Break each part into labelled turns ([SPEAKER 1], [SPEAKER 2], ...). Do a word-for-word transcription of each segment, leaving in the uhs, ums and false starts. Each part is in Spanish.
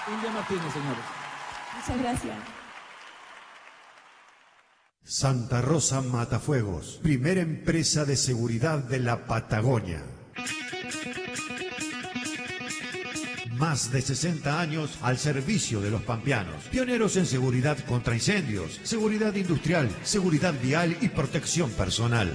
[SPEAKER 1] India Martínez, señores.
[SPEAKER 2] Muchas gracias.
[SPEAKER 3] Santa Rosa Matafuegos, primera empresa de seguridad de la Patagonia. Más de sesenta años al servicio de los pampeanos. Pioneros en seguridad contra incendios, seguridad industrial, seguridad vial y protección personal.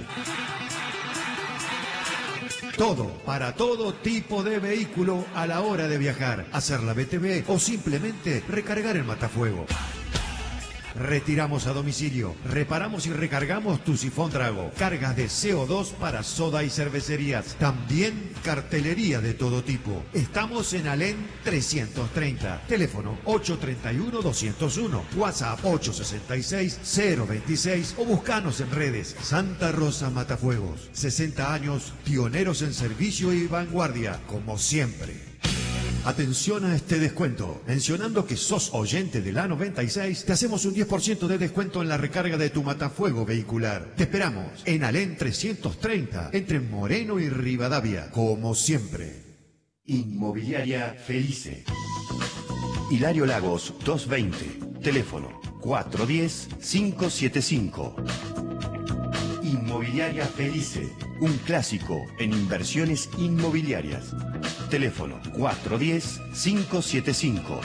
[SPEAKER 3] Todo, para todo tipo de vehículo a la hora de viajar, hacer la B T V o simplemente recargar el matafuego. Retiramos a domicilio, reparamos y recargamos tu sifón trago, cargas de C O dos para soda y cervecerías, también cartelería de todo tipo. Estamos en Alén trescientos treinta, teléfono ocho tres uno, dos cero uno, WhatsApp ocho seis seis, cero veintiséis o buscanos en redes. Santa Rosa Matafuegos, sesenta años, pioneros en servicio y vanguardia, como siempre. Atención a este descuento. Mencionando que sos oyente de la noventa y seis, te hacemos un diez por ciento de descuento en la recarga de tu matafuego vehicular. Te esperamos en Alén trescientos treinta, entre Moreno y Rivadavia, como siempre. Inmobiliaria Felice.
[SPEAKER 4] Hilario Lagos doscientos veinte, teléfono cuatro uno cero, cinco siete cinco. Inmobiliaria Felice, un clásico en inversiones inmobiliarias. Teléfono cuatro uno cero, cinco siete cinco.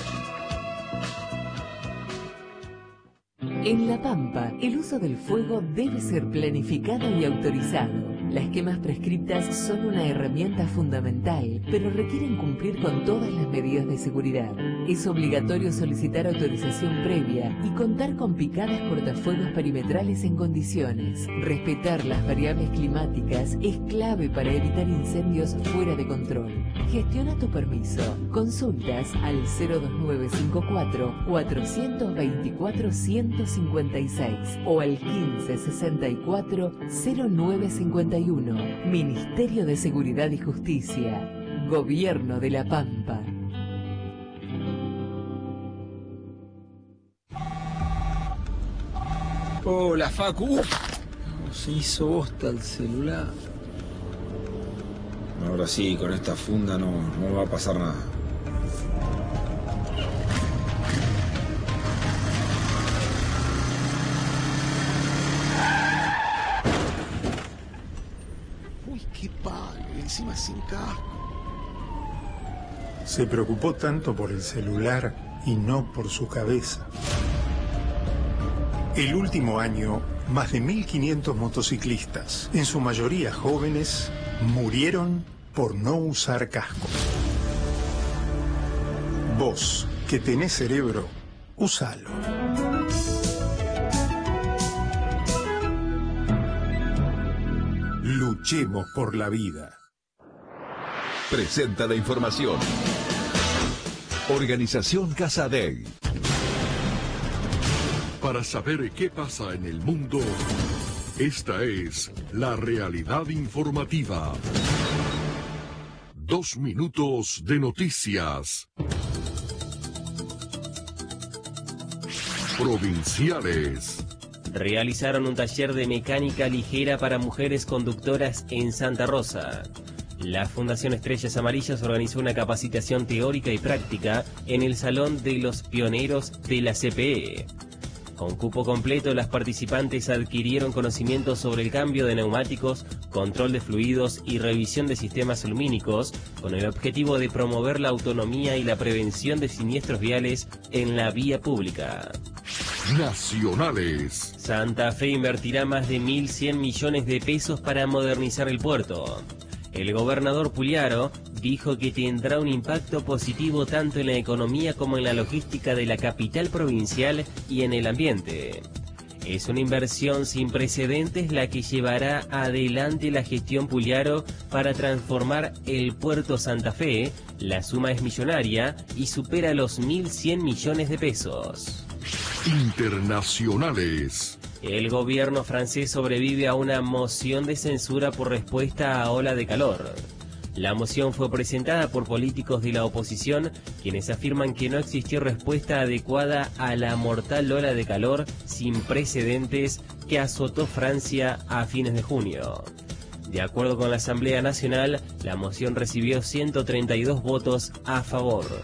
[SPEAKER 5] En La Pampa, el uso del fuego debe ser planificado y autorizado. Las quemas prescriptas son una herramienta fundamental, pero requieren cumplir con todas las medidas de seguridad. Es obligatorio solicitar autorización previa y contar con picadas cortafuegos perimetrales en condiciones. Respetar las variables climáticas es clave para evitar incendios fuera de control. Gestiona tu permiso. Consultas al cero dos nueve cinco cuatro, cuatro dos cuatro, uno cinco seis o al quince sesenta y cuatro, cero nueve cincuenta y uno. Ministerio de Seguridad y Justicia. Gobierno de La Pampa.
[SPEAKER 1] Hola, Facu. Uf, se hizo bosta el celular.
[SPEAKER 6] Ahora sí, con esta funda no, no va a pasar nada.
[SPEAKER 7] Uy, qué palo, y encima sin casco.
[SPEAKER 8] Se preocupó tanto por el celular y no por su cabeza. El último año, más de mil quinientos motociclistas, en su mayoría jóvenes, murieron por no usar casco. Vos, que tenés cerebro, úsalo. Luchemos por la vida.
[SPEAKER 9] Presenta la información. Organización Casadei.
[SPEAKER 10] Para saber qué pasa en el mundo, esta es la realidad informativa. Dos minutos de noticias. Provinciales.
[SPEAKER 11] Realizaron un taller de mecánica ligera para mujeres conductoras en Santa Rosa. La Fundación Estrellas Amarillas organizó una capacitación teórica y práctica en el Salón de los Pioneros de la C P E. Con cupo completo, las participantes adquirieron conocimientos sobre el cambio de neumáticos, control de fluidos y revisión de sistemas lumínicos, con el objetivo de promover la autonomía y la prevención de siniestros viales en la vía pública.
[SPEAKER 10] Nacionales.
[SPEAKER 11] Santa Fe invertirá más de mil cien millones de pesos para modernizar el puerto. El gobernador Pulliaro dijo que tendrá un impacto positivo tanto en la economía como en la logística de la capital provincial y en el ambiente. Es una inversión sin precedentes la que llevará adelante la gestión Pulliaro para transformar el puerto Santa Fe. La suma es millonaria y supera los mil cien millones de pesos.
[SPEAKER 10] Internacionales.
[SPEAKER 11] El gobierno francés sobrevive a una moción de censura por respuesta a ola de calor. La moción fue presentada por políticos de la oposición, quienes afirman que no existió respuesta adecuada a la mortal ola de calor sin precedentes que azotó Francia a fines de junio. De acuerdo con la Asamblea Nacional, la moción recibió ciento treinta y dos votos a favor.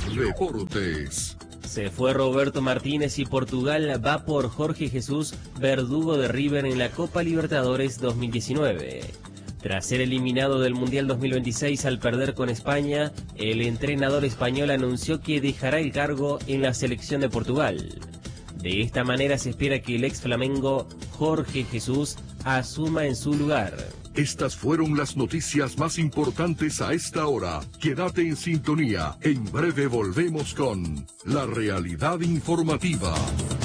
[SPEAKER 10] Deportes.
[SPEAKER 11] Se fue Roberto Martínez y Portugal va por Jorge Jesús, verdugo de River en la Copa Libertadores dos mil diecinueve. Tras ser eliminado del Mundial dos mil veintiséis al perder con España, el entrenador español anunció que dejará el cargo en la selección de Portugal. De esta manera se espera que el ex Flamengo Jorge Jesús asuma en su lugar.
[SPEAKER 10] Estas fueron las noticias más importantes a esta hora. Quédate en sintonía. En breve volvemos con La Realidad Informativa.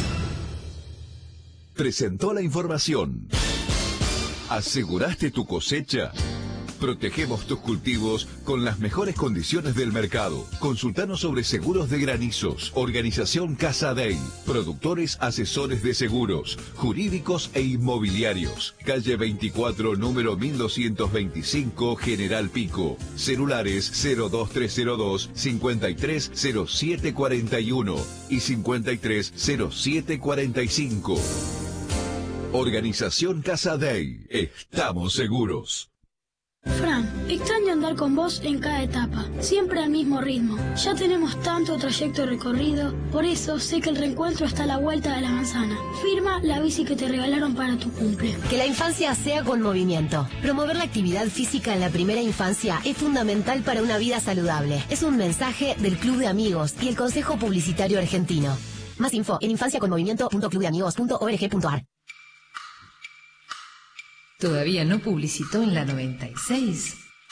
[SPEAKER 9] Presentó la información. ¿Aseguraste tu cosecha? Protegemos tus cultivos con las mejores condiciones del mercado. Consultanos sobre seguros de granizos. Organización Casa Dey. Productores asesores de seguros, jurídicos e inmobiliarios. Calle veinticuatro, número mil doscientos veinticinco, General Pico. Celulares cero dos tres cero dos, cincuenta y tres cero siete cuarenta y uno y cincuenta y tres cero siete cuarenta y cinco. Organización Casa Dey. Estamos seguros.
[SPEAKER 2] Fran, extraño andar con vos en cada etapa, siempre al mismo ritmo. Ya tenemos tanto trayecto recorrido, por eso sé que el reencuentro está a la vuelta de la manzana. Firma la bici que te regalaron para tu cumple.
[SPEAKER 12] Que la infancia sea con movimiento. Promover la actividad física en la primera infancia es fundamental para una vida saludable. Es un mensaje del Club de Amigos y el Consejo Publicitario Argentino. Más info en infancia con movimiento punto club de amigos punto org punto ar.
[SPEAKER 5] ¿Todavía no publicitó en la noventa y seis?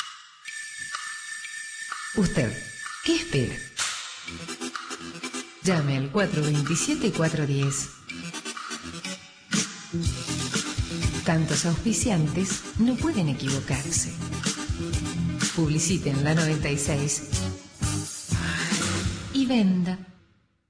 [SPEAKER 5] Usted, ¿qué espera? Llame al cuatro veintisiete, cuatro diez. Tantos auspiciantes no pueden equivocarse. Publicite en la noventa y seis y venda.